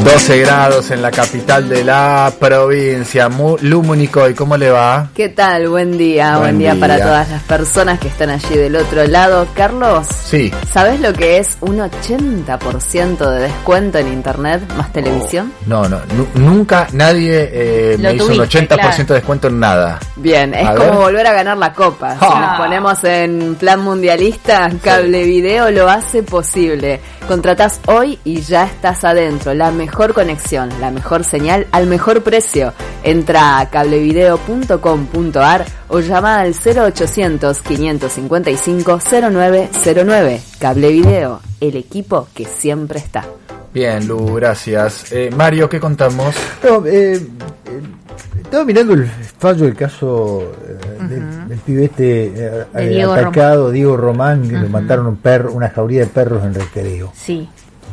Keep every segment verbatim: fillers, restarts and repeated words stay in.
doce grados en la capital de la provincia. Lu Municoy, ¿cómo le va? ¿Qué tal? Buen día, buen, buen día, día para todas las personas que están allí del otro lado. Carlos, sí. ¿sabés lo que es un ochenta por ciento de descuento en internet más televisión? Oh, no, no, n- nunca nadie eh, me hizo tuviste, un ochenta por ciento claro. de descuento en nada. Bien, es a como ver. volver a ganar la copa. Ah. Si nos ponemos en plan mundialista, Cable sí. Video lo hace posible. Contratás hoy y ya estás adentro. La mejor conexión, la mejor señal al mejor precio. Entra a cablevideo punto com punto a r o llama al cero ochocientos, quinientos cincuenta y cinco, cero nueve cero nueve. Cablevideo, el equipo que siempre está. Bien, Lu, gracias. Eh, Mario, ¿qué contamos? No, eh, eh, estaba mirando el fallo del caso eh, uh-huh. del, del pibe este eh, de Diego atacado, Rom- Diego Román, que uh-huh. le mataron un perro, una jauría de perros en Recreo. Sí.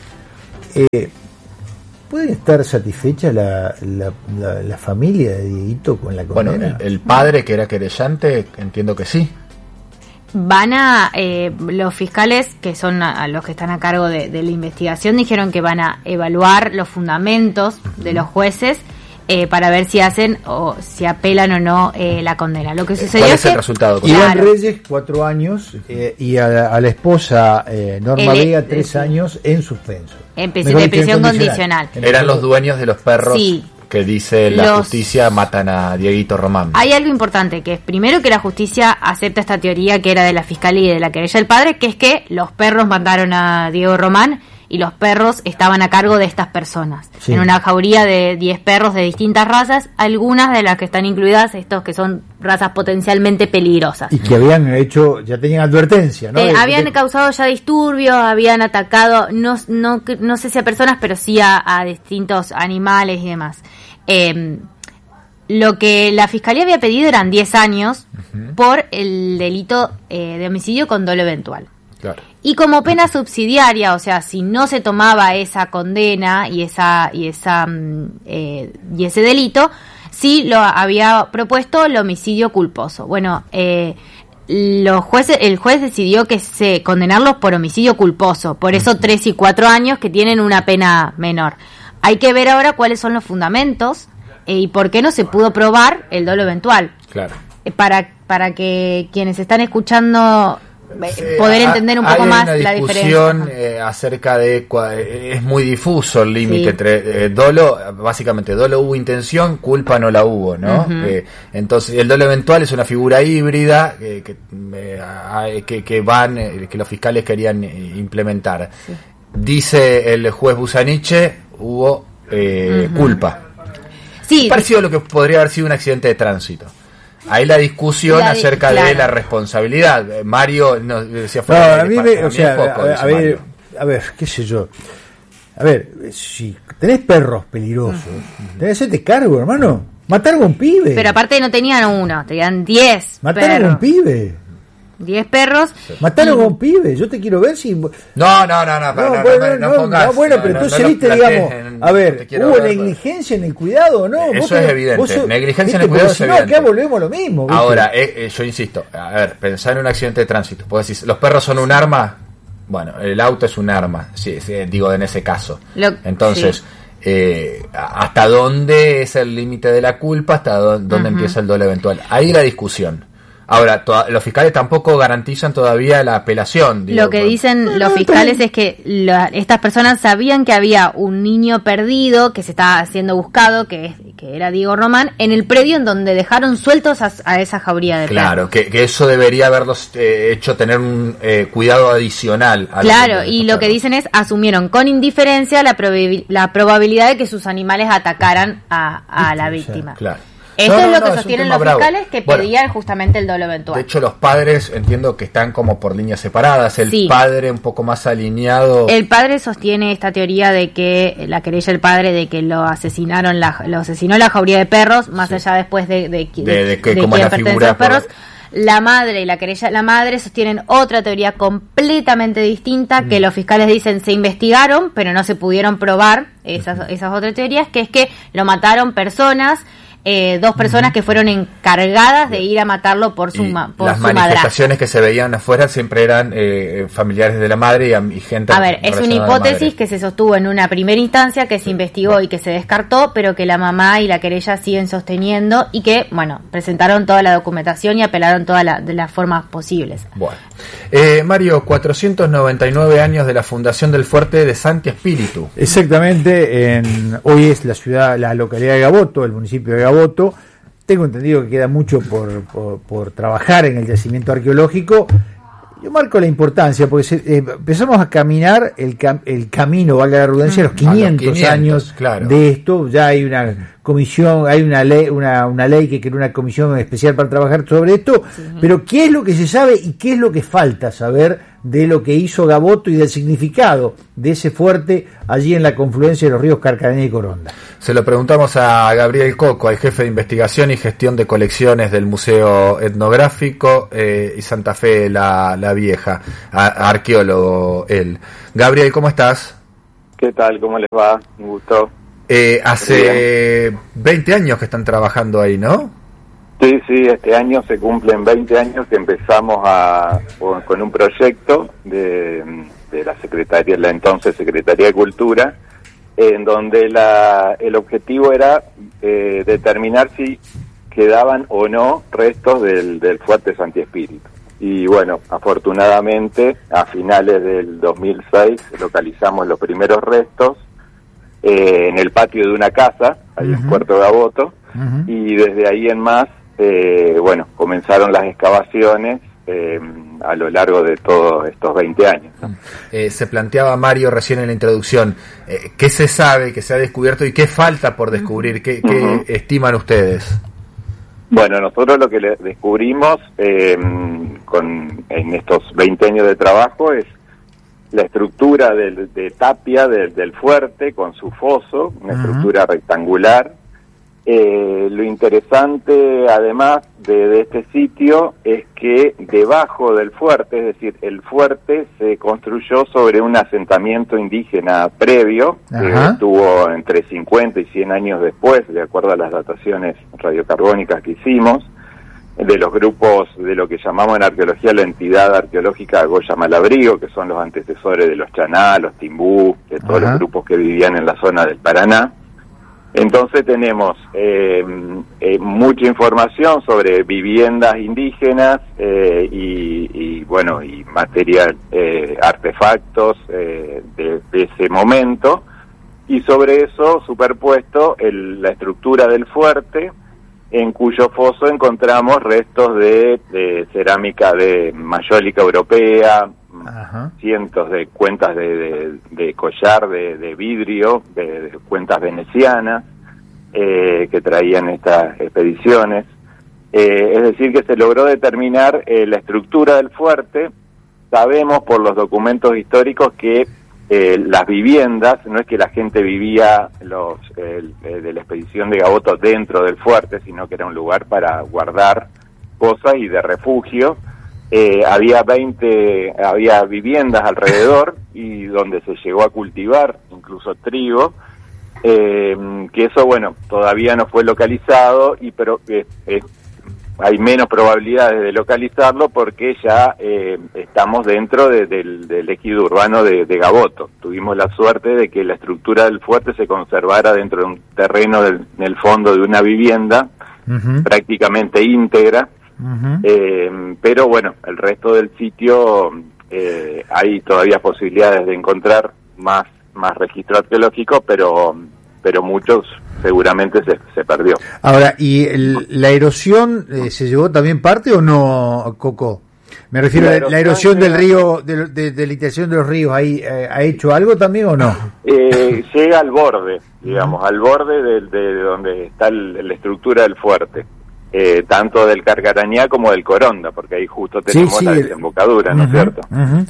Eh, ¿Puede estar satisfecha la, la, la, la familia de Dieguito con la condena? Bueno, el, el padre que era querellante, entiendo que sí. Van a, eh, los fiscales, que son a, a los que están a cargo de, de la investigación, dijeron que van a evaluar los fundamentos de los jueces eh, para ver si hacen o si apelan o no eh, la condena. Lo que sucedió ¿Cuál es es el que, resultado? Iván claro. Reyes, cuatro años, eh, y a, a la esposa eh, Norma el, Vega, tres sí. años en suspenso. En prisión, de prisión condicional. condicional. Eran los dueños de los perros. Sí. Que dice la Los... justicia matan a Dieguito Román. Hay algo importante, que es primero que la justicia acepta esta teoría que era de la fiscalía y de la querella del padre, que es que los perros mataron a Diego Román y los perros estaban a cargo de estas personas. Sí. En una jauría de diez perros de distintas razas, algunas de las que están incluidas, estos que son razas potencialmente peligrosas. Y que habían hecho, ya tenían advertencia, ¿no? Eh, de, habían de... causado ya disturbios, habían atacado, no, no, no sé si a personas, pero sí a, a distintos animales y demás. Eh, lo que la fiscalía había pedido eran diez años uh-huh. por el delito eh, de homicidio con dolo eventual. Claro. Y como pena subsidiaria, o sea, si no se tomaba esa condena y esa y esa eh, y ese delito, sí lo había propuesto el homicidio culposo. Bueno, eh, los jueces, el juez decidió que se condenarlos por homicidio culposo, por eso tres y cuatro años que tienen una pena menor. Hay que ver ahora cuáles son los fundamentos eh, y por qué no se pudo probar el dolo eventual. Claro. Eh, para para que quienes están escuchando Sí, poder entender un poco más la diferencia. Hay una discusión eh, acerca de cua, eh, es muy difuso el límite sí. entre eh, dolo, básicamente dolo hubo intención, culpa no la hubo, ¿no? Uh-huh. Eh, entonces el dolo eventual es una figura híbrida eh, que, eh, que que van eh, que los fiscales querían eh, implementar. Sí. Dice el juez Busaniche, hubo eh, uh-huh. culpa. Sí. Parecido a lo que podría haber sido un accidente de tránsito. Ahí la discusión la, acerca claro. de la responsabilidad. Mario no decía no, a mí me, o sea, poco, a, a ver, a ver, qué sé yo. A ver, si tenés perros peligrosos, uh-huh. tenés que hacerte cargo, hermano. Mataron a un pibe. Pero aparte no tenían uno, tenían diez. Mataron perros. a un pibe. Diez perros. Sí. Mataron y... a un pibe. Yo te quiero ver si. No, no, no, no. No, no, no, bueno, no, no, no, pongas, no bueno, pero no, entonces no, no viste, digamos. en, a ver, ¿hubo ver, negligencia en el cuidado o no? Eso vos es te, evidente. Vos, negligencia en ¿viste? el cuidado si es no, evidente. acá volvemos a lo mismo. ¿viste? Ahora, eh, eh, yo insisto. A ver, pensar en un accidente de tránsito. Vos decís, ¿los perros son un arma? Bueno, el auto es un arma. Sí, sí digo, en ese caso. Lo, Entonces. Sí. Eh, hasta dónde es el límite de la culpa, hasta dónde, dónde uh-huh. empieza el dolo eventual. Ahí la discusión. Ahora, to- los fiscales tampoco garantizan todavía la apelación. Digo, Lo que con... dicen los fiscales es que la, estas personas sabían que había un niño perdido que se estaba siendo buscado, que, es, que era Diego Román, en el predio en donde dejaron sueltos a, a esa jauría de perros. Claro, que, que eso debería haberlos eh, hecho tener un eh, cuidado adicional. A claro, y lo perros. que dicen es, asumieron con indiferencia la, probabil- la probabilidad de que sus animales atacaran a, a la víctima. Claro. Eso no, es no, lo que no, sostienen es los bravo. fiscales que bueno, pedían justamente el dolo eventual. De hecho, los padres entiendo que están como por líneas separadas. El sí. padre un poco más alineado. El padre sostiene esta teoría de que la querella del padre de que lo asesinaron, la, lo asesinó la jauría de perros, más sí. allá después de, de, de, de, de, que, de como quién la pertenece a los perros. Por... La madre y la querella la madre sostienen otra teoría completamente distinta, mm. que los fiscales dicen se investigaron, pero no se pudieron probar esas, uh-huh. esas otras teorías, que es que lo mataron personas eh, dos personas que fueron encargadas de ir a matarlo por su, ma- por las su manifestaciones madrastra. Que se veían afuera siempre eran eh, familiares de la madre y, y gente. A ver, es una hipótesis que se sostuvo en una primera instancia, que se investigó bueno. y que se descartó, pero que la mamá y la querella siguen sosteniendo y que, bueno, presentaron toda la documentación y apelaron todas la, de las formas posibles. Bueno, eh, Mario, cuatrocientos noventa y nueve años de la fundación del fuerte de Santi Espíritu. Exactamente, en, hoy es la ciudad, la localidad de Gaboto, el municipio de Gaboto. Tengo entendido que queda mucho por, por, por trabajar en el yacimiento arqueológico. Yo marco la importancia, porque se, eh, empezamos a caminar el, cam, el camino, valga la redundancia, los quinientos, los quinientos años claro. de esto. Ya hay una comisión, hay una ley, una, una ley que creó una comisión especial para trabajar sobre esto. Sí. Pero ¿qué es lo que se sabe y qué es lo que falta saber de lo que hizo Gaboto y del significado de ese fuerte allí en la confluencia de los ríos Carcarañá y Coronda? Se lo preguntamos a Gabriel Coco, al jefe de investigación y gestión de colecciones del Museo Etnográfico eh, y Santa Fe la, la Vieja, a, arqueólogo él. Gabriel, ¿cómo estás? ¿Qué tal? ¿Cómo les va? Un gusto. Eh, hace veinte años que están trabajando ahí, ¿no? Sí, sí, este año se cumplen veinte años que empezamos a con un proyecto de, de la Secretaría, la entonces Secretaría de Cultura, en donde la, el objetivo era eh, determinar si quedaban o no restos del, del fuerte Santi Espíritu. Y bueno, afortunadamente a finales del dos mil seis localizamos los primeros restos eh, en el patio de una casa, ahí uh-huh. en Puerto Gaboto, uh-huh. y desde ahí en más, eh, bueno, comenzaron las excavaciones eh, a lo largo de todos estos veinte años, ¿no? Eh, se planteaba Mario recién en la introducción, eh, ¿qué se sabe, qué se ha descubierto y qué falta por descubrir? ¿Qué, qué uh-huh. estiman ustedes? Bueno, nosotros lo que le descubrimos eh, con, en estos veinte años de trabajo es la estructura de, de tapia del, del fuerte con su foso, una uh-huh. estructura rectangular. Eh, lo interesante, además de, de este sitio, es que debajo del fuerte, es decir, el fuerte se construyó sobre un asentamiento indígena previo, uh-huh. que estuvo entre cincuenta y cien años después, de acuerdo a las dataciones radiocarbónicas que hicimos, de los grupos de lo que llamamos en arqueología la entidad arqueológica Goya Malabrigo, que son los antecesores de los Chaná, los Timbú, de todos uh-huh. los grupos que vivían en la zona del Paraná. Entonces tenemos eh, eh, mucha información sobre viviendas indígenas eh, y, y bueno y material, eh, artefactos eh, de, de ese momento, y sobre eso superpuesto el, la estructura del fuerte, en cuyo foso encontramos restos de, de cerámica de mayólica europea, ajá. cientos de cuentas de, de, de collar de, de vidrio, de, de cuentas venecianas eh, que traían estas expediciones. Eh, es decir, que se logró determinar eh, la estructura del fuerte. Sabemos por los documentos históricos que eh, las viviendas, no es que la gente vivía los eh, de la expedición de Gaboto dentro del fuerte, sino que era un lugar para guardar cosas y de refugio. Eh, había veinte, había viviendas alrededor y donde se llegó a cultivar incluso trigo, eh, que eso, bueno, todavía no fue localizado, y pero eh, eh, hay menos probabilidades de localizarlo porque ya eh, estamos dentro de, del, del ejido urbano de, de Gaboto. Tuvimos la suerte de que la estructura del fuerte se conservara dentro de un terreno del, en el fondo de una vivienda uh-huh. prácticamente íntegra. Uh-huh. Eh, pero bueno, el resto del sitio eh, hay todavía posibilidades de encontrar más más registro arqueológico, pero pero muchos seguramente se, se perdió. Ahora, ¿y el, la erosión eh, se llevó también parte o no, Coco? Me refiero la a erosión, la erosión del río, de, de, de la integración de los ríos, ¿ahí eh, ha hecho algo también o no? Eh, llega al borde, digamos, uh-huh. al borde de, de, de donde está el, la estructura del fuerte. Eh, tanto del Carcarañá como del Coronda, porque ahí justo tenemos sí, sí, la desembocadura, ¿no es uh-huh, cierto? Uh-huh.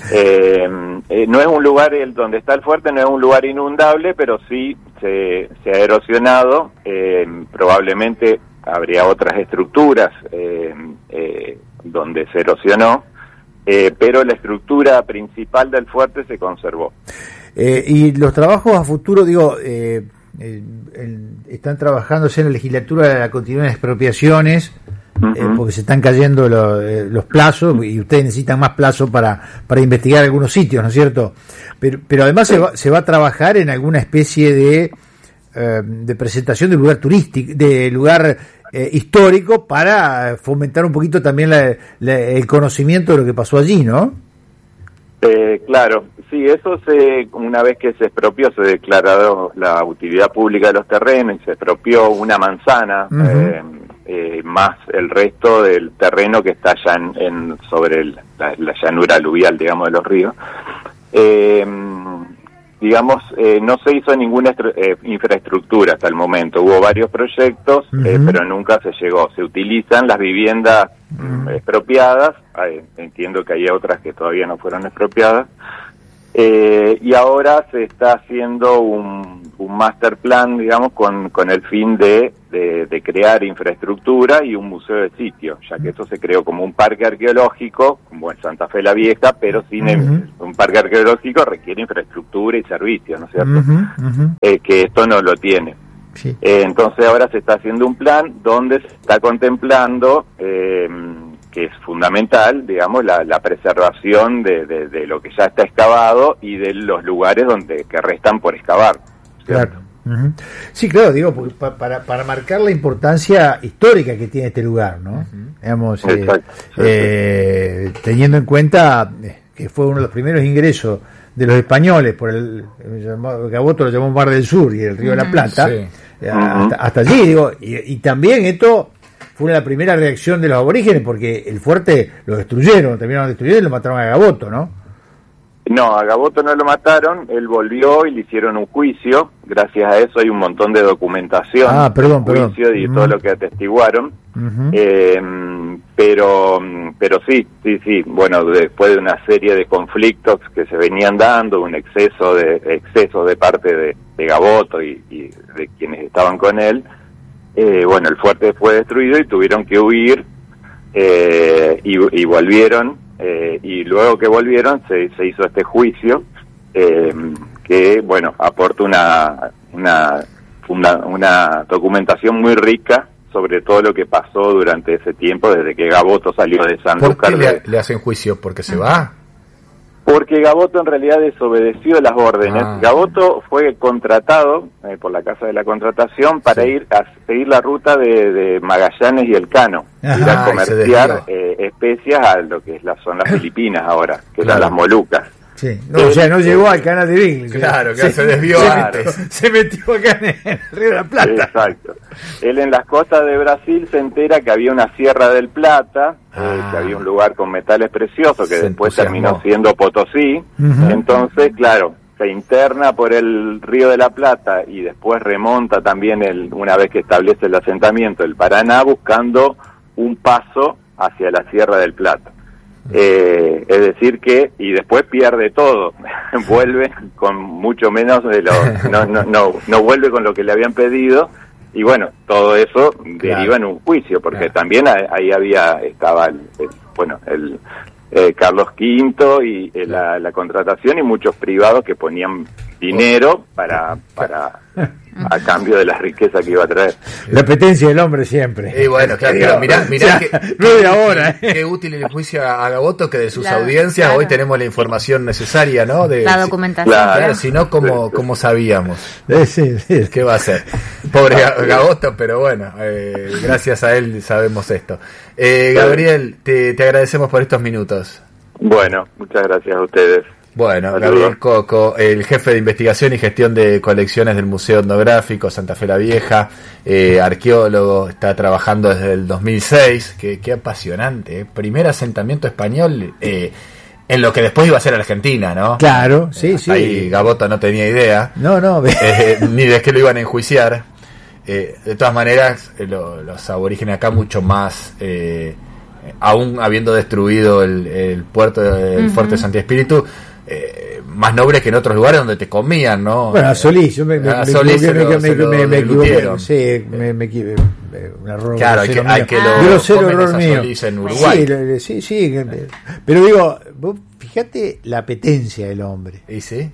Eh, eh, no es un lugar, el donde está el fuerte no es un lugar inundable, pero sí se, se ha erosionado, eh, probablemente habría otras estructuras eh, eh, donde se erosionó, eh, pero la estructura principal del fuerte se conservó. Eh, y los trabajos a futuro, digo, eh, eh, el, están trabajándose en la legislatura de la continuidad de expropiaciones, uh-huh. eh, porque se están cayendo lo, eh, los plazos y ustedes necesitan más plazo para, para investigar algunos sitios, ¿no es cierto? Pero, pero además se va, se va a trabajar en alguna especie de, eh, de presentación de lugar turístico, de lugar eh, histórico para fomentar un poquito también la, la, el conocimiento de lo que pasó allí, ¿no? Eh, claro, sí, eso se, una vez que se expropió, se declaró la utilidad pública de los terrenos y se expropió una manzana, uh-huh. eh, eh, más el resto del terreno que está allá en, en sobre el, la, la llanura aluvial, digamos, de los ríos. Eh, digamos, eh, no se hizo ninguna estru- eh, infraestructura hasta el momento. Hubo varios proyectos, uh-huh. eh, pero nunca se llegó. Se utilizan las viviendas uh-huh. expropiadas, eh, entiendo que hay otras que todavía no fueron expropiadas, eh, y ahora se está haciendo un, un master plan, digamos, con, con el fin de, de, de crear infraestructura y un museo de sitio, ya que eso se creó como un parque arqueológico, como en Santa Fe la Vieja, pero sin uh-huh. el, un parque arqueológico requiere infraestructura y servicios, ¿no es cierto? Uh-huh. Uh-huh. Eh, que esto no lo tiene. Sí. Eh, entonces ahora se está haciendo un plan donde se está contemplando, eh, que es fundamental, digamos, la, la preservación de, de, de lo que ya está excavado y de los lugares donde que restan por excavar, ¿cierto? Claro. Uh-huh. Sí, claro, digo, porque pa, para, para marcar la importancia histórica que tiene este lugar, ¿no? Uh-huh. Digamos, eh, eh, teniendo en cuenta que fue uno de los primeros ingresos de los españoles por el, el Gaboto lo llamó Mar del Sur y el Río uh-huh. de la Plata, sí. eh, uh-huh. hasta, hasta allí, digo, y, y también esto fue la primera reacción de los aborígenes, porque el fuerte lo destruyeron, terminaron destruyendo y lo mataron a Gaboto, ¿no? No, a Gaboto no lo mataron, él volvió y le hicieron un juicio, gracias a eso hay un montón de documentación, ah, perdón, perdón. juicio y uh-huh. todo lo que atestiguaron, uh-huh. eh, pero pero sí, sí, sí, bueno, después de una serie de conflictos que se venían dando, un exceso de exceso de parte de, de Gaboto y, y de quienes estaban con él, eh, bueno, el fuerte fue destruido y tuvieron que huir eh, y, y volvieron. Eh, y luego que volvieron se, se hizo este juicio eh, que, bueno, aporta una, una, una, una documentación muy rica sobre todo lo que pasó durante ese tiempo, desde que Gaboto salió de Sanlúcar. ¿Por qué le, le hacen juicio? ¿Porque se va? Porque Gaboto en realidad desobedeció las órdenes. Ah. Gaboto fue contratado eh, por la Casa de la Contratación para sí. ir a seguir la ruta de, de Magallanes y Elcano, Ajá, ir a comerciar eh, especias a lo que es la, son las Filipinas ahora, que claro. son las Molucas. Sí. No, o sea, no llegó al canal de Beagle. Claro, que se, se desvió se antes. Metió, se metió acá en el Río de la Plata. Exacto. Él en las costas de Brasil se entera que había una Sierra del Plata, ah. eh, que había un lugar con metales preciosos, que se después terminó siendo Potosí. Uh-huh. Entonces, claro, se interna por el Río de la Plata y después remonta también, el, una vez que establece el asentamiento, el Paraná, buscando un paso hacia la Sierra del Plata. Eh, es decir que, y después pierde todo, vuelve con mucho menos de lo, no, no, no, no vuelve con lo que le habían pedido, y bueno, todo eso claro. deriva en un juicio, porque claro. también ahí había, estaba el, el, bueno, el eh, Carlos Quinto y eh, la, la contratación y muchos privados que ponían dinero para, para a cambio de la riqueza que iba a traer. La apetencia del hombre siempre. Y bueno, claro, pero mirá, mirá o sea, que, no de ahora, qué, ¿eh? qué útil el juicio a Gaboto, que de sus la, claro. audiencias hoy tenemos la información necesaria, ¿no? De, la documentación. Claro, claro. Si no, ¿cómo, cómo sabíamos? Sí, sí, sí. ¿Qué va a hacer? Pobre Gaboto, pero bueno, eh, gracias a él sabemos esto. Eh, Gabriel, te, te agradecemos por estos minutos. Bueno, muchas gracias a ustedes. Bueno, Saludos. Gabriel Coco, el jefe de investigación y gestión de colecciones del Museo Etnográfico Santa Fe la Vieja, eh, arqueólogo, está trabajando desde el dos mil seis, qué, qué apasionante, ¿eh? Primer asentamiento español eh, en lo que después iba a ser Argentina, ¿no? Claro, sí, eh, sí. Ahí Gaboto no tenía idea, no, no, eh, ni de qué lo iban a enjuiciar. Eh, de todas maneras, eh, lo, los aborígenes acá mucho más... Eh, aún habiendo destruido el, el puerto del uh-huh. fuerte Santi Espíritu, eh, más nobles que en otros lugares donde te comían, ¿no? Bueno, a Solís, yo me, me, a Solís me, me, me, me, me, me equivoqué, sí, me, me equivoqué, un error. Claro, hay que, hay que lo grosero error mío. Solís en Uruguay. Sí, sí, sí, pero digo, vos fíjate la apetencia del hombre. ¿Y sí?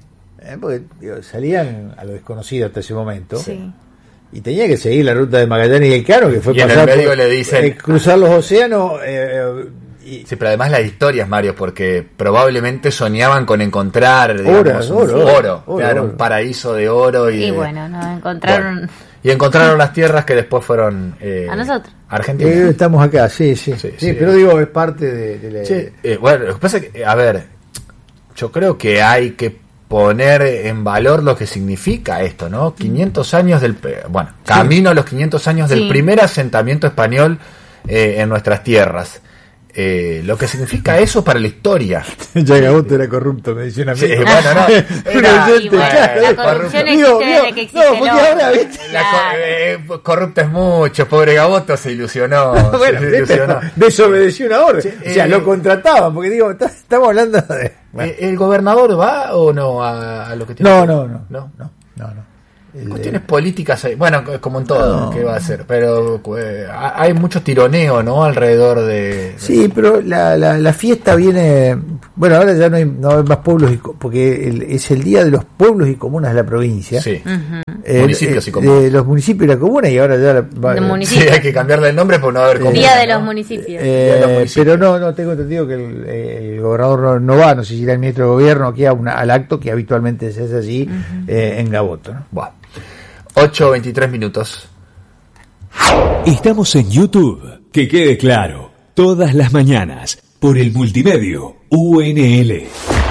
Eh, porque digo, salían a lo desconocido hasta ese momento. Sí. Y tenía que seguir la ruta de Magallanes y Elcano, que fue y pasar en el medio por, le dicen, eh, cruzar los océanos. Eh, y, sí, pero además la historia es, Mario, porque probablemente soñaban con encontrar, digamos, Horas, un oro, oro, oro, claro, oro. un paraíso de oro. Y, Y de- bueno, no encontraron... bueno, y encontraron las tierras que después fueron eh, A nosotros. Argentina. eh, estamos acá, sí, sí. Sí, Sí, sí. pero digo, es parte de, de la... Sí, eh, bueno, lo que pasa es que, a ver, yo creo que hay que poner en valor lo que significa esto, ¿no? quinientos años del... Bueno, camino a los quinientos años del Sí. primer asentamiento español eh, en nuestras tierras. Eh, lo que significa eso para la historia. Ya Gaboto era corrupto, me decía una Sí, amiga. bueno, no. Era- oyente, Y bueno, claro, la eh, corrupción Digo, existe digo, desde que existe no, el porque hombre. ahora, ¿viste? La co- Claro. eh, corrupta es mucho, pobre Gaboto se ilusionó. Bueno, se ¿viste? ilusionó. Desobedeció una orden. Sí, o sea, eh, lo contrataban, porque digo, está- estamos hablando de... Bueno. Eh, ¿El gobernador va o no a, a lo que tiene No, que- no, no, no? no, no, no. El- Cuestiones políticas, hay- bueno, como en todo, No. ¿qué va a hacer? Pero eh, hay mucho tironeo, ¿no? Alrededor de... de- Sí, pero la, la, la fiesta viene... Bueno, ahora ya no hay, no hay más pueblos, y co- porque el- es el día de los pueblos y comunas de la provincia. Sí. Ujú. Eh, Municipios y eh, comunas. de los municipios y la comuna, y ahora ya... la- va- De eh, municipios. Sí, hay que cambiarle el nombre por no haber comunas, Día de ¿no? los municipios. Eh, de los municipios. pero no, no tengo entendido que el, eh, el gobernador no, no va, no sé si irá el ministro de gobierno aquí a una, al acto que habitualmente se hace allí eh, en Gaboto, ¿no? Buah. ocho veintitrés minutos. Estamos en YouTube, que quede claro, todas las mañanas, por el multimedio U N L.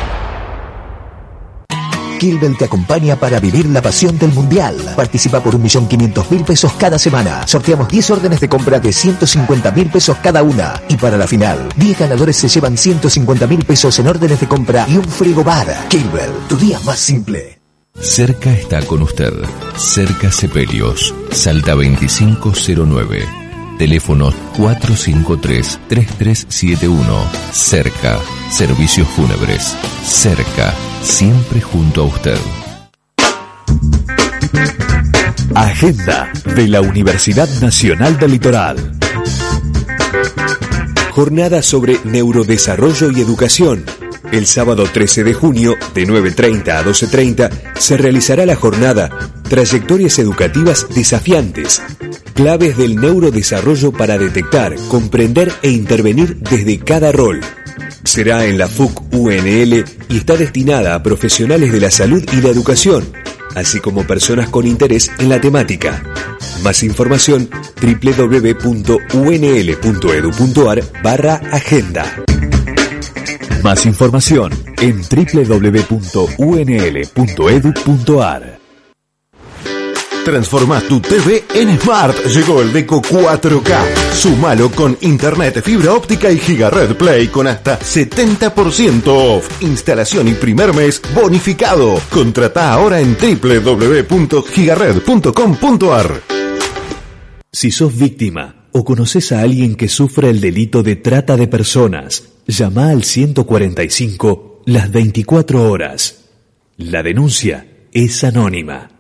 Kilbel te acompaña para vivir la pasión del Mundial. Participa por un millón quinientos mil pesos cada semana. Sorteamos diez órdenes de compra de ciento cincuenta mil pesos cada una. Y para la final, diez ganadores se llevan ciento cincuenta mil pesos en órdenes de compra y un frigobar. Kilbel, tu día más simple. Cerca está con usted. Cerca Sepelios, Salta veinticinco cero nueve. Teléfono cuatro cinco tres, tres tres siete uno. Cerca, servicios fúnebres. Cerca, siempre junto a usted. Agenda de la Universidad Nacional del Litoral. Jornada sobre neurodesarrollo y educación. El sábado trece de junio, de nueve treinta a doce treinta, se realizará la jornada Trayectorias Educativas Desafiantes. Claves del neurodesarrollo para detectar, comprender e intervenir desde cada rol. Será en la F U C U N L y está destinada a profesionales de la salud y la educación, así como personas con interés en la temática. Más información doble u doble u doble u punto u n l punto e d u punto a r barra agenda. Más información en doble u doble u doble u punto u n l punto e d u punto a r. Transforma tu T V en Smart. Llegó el Deco cuatro K. Súmalo con internet, fibra óptica y Gigared Play con hasta setenta por ciento off. Instalación y primer mes bonificado. Contratá ahora en doble u doble u doble u punto gigared punto com punto a r. Si sos víctima o conoces a alguien que sufre el delito de trata de personas, llama al ciento cuarenta y cinco las veinticuatro horas. La denuncia es anónima.